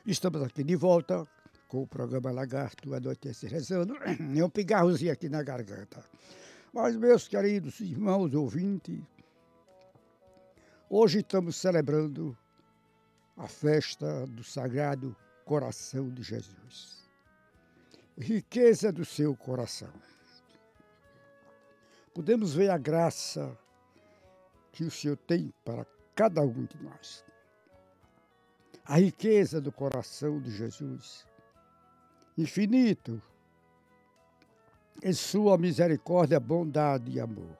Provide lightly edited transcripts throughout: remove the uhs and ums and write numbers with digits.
Estamos aqui de volta com o programa Lagarto Anoitece Rezando. É um pigarrozinho aqui na garganta. Mas, meus queridos irmãos ouvintes, hoje estamos celebrando a festa do Sagrado Coração de Jesus. Riqueza do seu coração. Podemos ver a graça que o Senhor tem para cada um de nós. A riqueza do coração de Jesus, infinito em sua misericórdia, bondade e amor.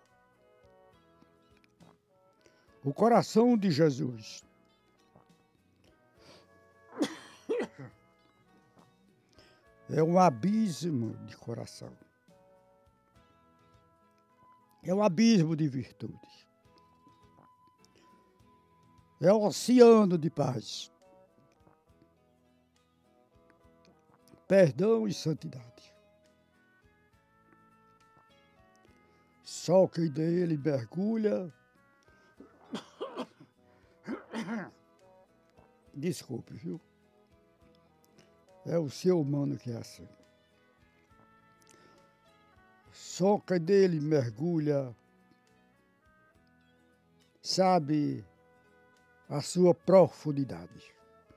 O coração de Jesus é um abismo de coração. É um abismo de virtude. É um oceano de paz, perdão e santidade. Só quem dele mergulha. Desculpe, viu? É o ser humano que é assim. Só quem dele mergulha sabe a sua profundidade.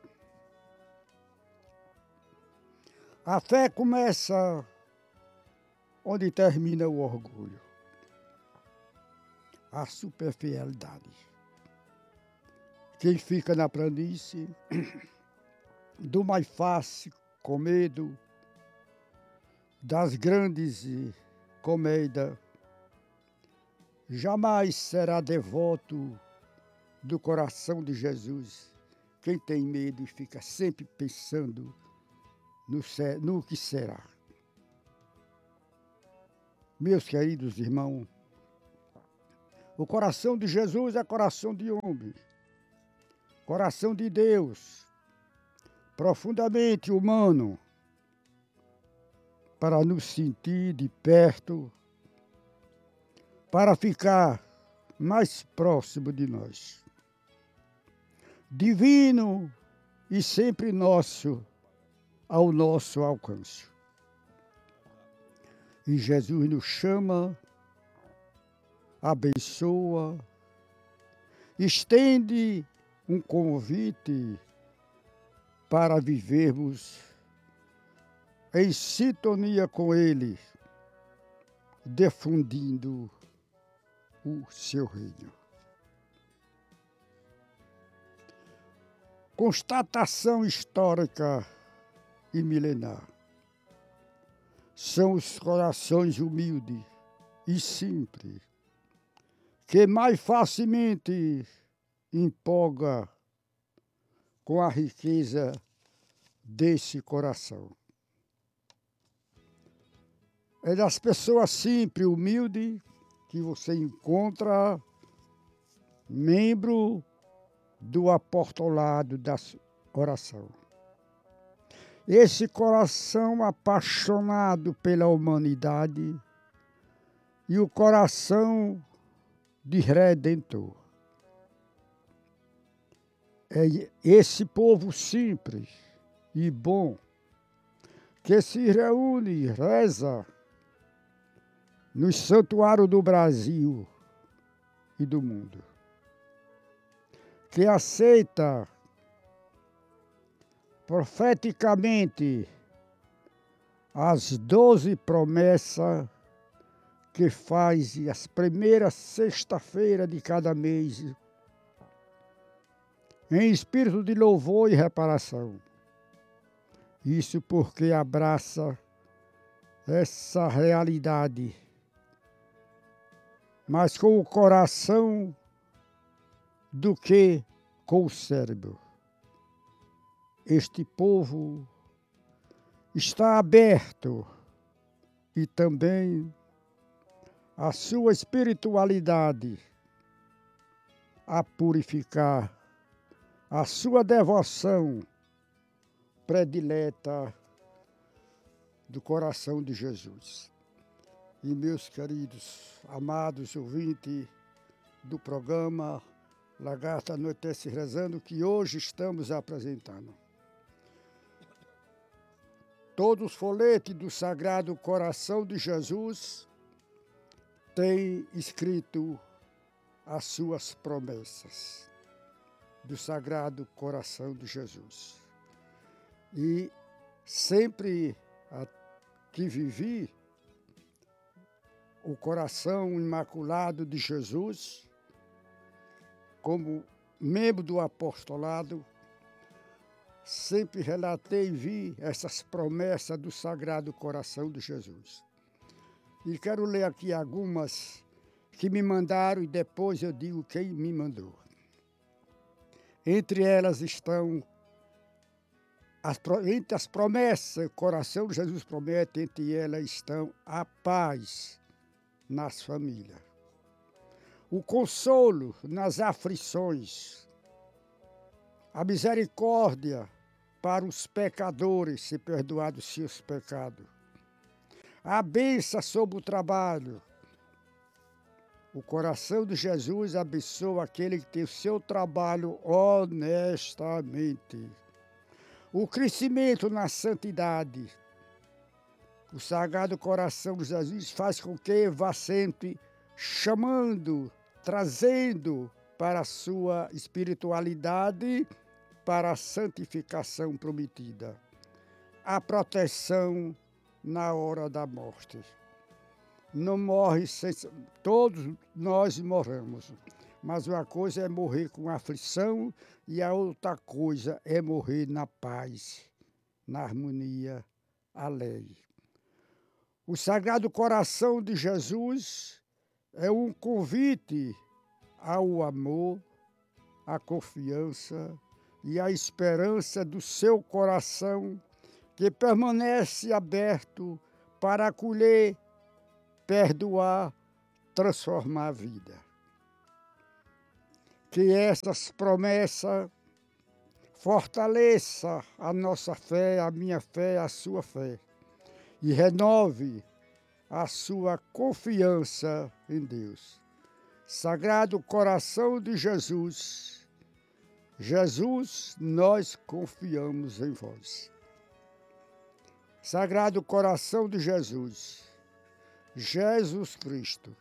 A fé começa onde termina o orgulho, a superficialidade. Quem fica na planície do mais fácil, com medo das grandes comédias, jamais será devoto do coração de Jesus. Quem tem medo e fica sempre pensando no que será. Meus queridos irmãos, o coração de Jesus é coração de homem, coração de Deus, profundamente humano, para nos sentir de perto, para ficar mais próximo de nós. Divino e sempre nosso, ao nosso alcance. E Jesus nos chama, abençoa, estende um convite para vivermos em sintonia com Ele, difundindo o seu reino. Constatação histórica e milenar. São os corações humildes e simples, que mais facilmente empolga com a riqueza desse coração. É das pessoas simples, humildes, que você encontra membro do apostolado da oração. Esse coração apaixonado pela humanidade e o coração de Redentor. É esse povo simples e bom que se reúne e reza nos santuários do Brasil e do mundo, que aceita profeticamente as 12 promessas que faz as primeiras sexta-feiras de cada mês, em espírito de louvor e reparação. Isso porque abraça essa realidade, mas com o coração do que com o cérebro. Este povo está aberto e também a sua espiritualidade a purificar a sua devoção predileta do coração de Jesus. E meus queridos, amados ouvintes do programa Lagarto Anoitece Rezando, que hoje estamos apresentando. Todos os folhetos do Sagrado Coração de Jesus têm escrito as suas promessas do Sagrado Coração de Jesus. E sempre que vivi o coração imaculado de Jesus, como membro do apostolado, sempre relatei e vi essas promessas do Sagrado Coração de Jesus. E quero ler aqui algumas que me mandaram e depois eu digo quem me mandou. Entre elas estão, entre as promessas, o coração de Jesus promete, entre elas estão a paz nas famílias, o consolo nas aflições, a misericórdia para os pecadores ser perdoados seus pecados, a bênção sobre o trabalho. O coração de Jesus abençoa aquele que tem o seu trabalho honestamente. O crescimento na santidade. O Sagrado Coração de Jesus faz com que vá sempre chamando, trazendo para a sua espiritualidade, para a santificação prometida. A proteção na hora da morte. Não morre, todos nós morremos, mas uma coisa é morrer com aflição e a outra coisa é morrer na paz, na harmonia, alegre. O Sagrado Coração de Jesus é um convite ao amor, à confiança e à esperança do seu coração, que permanece aberto para acolher, perdoar, transformar a vida. Que essas promessas fortaleçam a nossa fé, a minha fé, a sua fé, e renove a sua confiança em Deus. Sagrado Coração de Jesus, Jesus, nós confiamos em vós. Sagrado Coração de Jesus, Jesus Cristo,